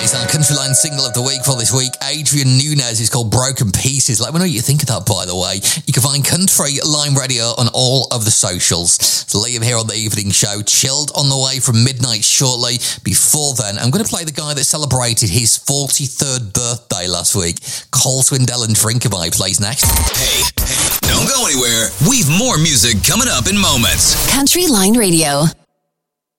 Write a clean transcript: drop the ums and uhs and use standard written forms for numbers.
It's our Countryline single of the week for this week. Adrian Nunez is called Broken Pieces. Let me know what you think of that, by the way. You can find Countryline Radio on all of the socials. It's Liam here on the evening show. Chilled on the way from midnight shortly. Before then, I'm going to play the guy that celebrated his 43rd birthday last week. Cole Swindell and Drinkaby plays next. Hey, don't go anywhere. We've more music coming up in moments. Countryline Radio.